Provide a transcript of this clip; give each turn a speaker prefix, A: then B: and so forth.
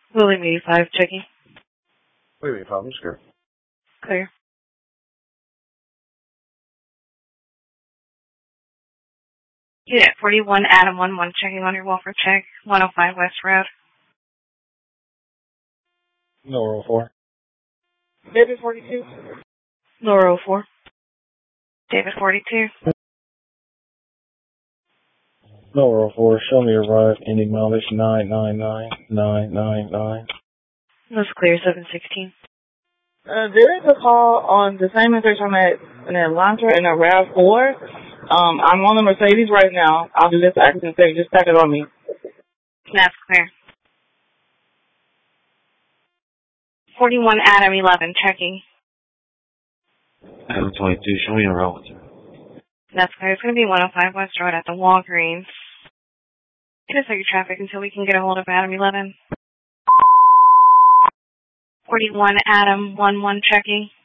A: William 85, checking.
B: William 85, I'm scared.
A: Clear. Unit 41, Adam 11, checking on your Wolford check, 105 West Road.
B: Lower 04.
C: David 42.
A: Lower 04. David 42.
B: Lower 04, show me your ride, ending mileage 999,999.
A: That's clear, 716.
C: There is a call on the same intersection in Atlanta in a RAV4. I'm on the Mercedes right now. I'll do this accident thing. Just stack it on me.
A: That's clear. 41, Adam 11, checking.
B: Adam 22, show me your route.
A: That's clear. It's going to be 105 West Road at the Walgreens. Gonna set your traffic until we can get a hold of Adam 11. 41, Adam 11, checking.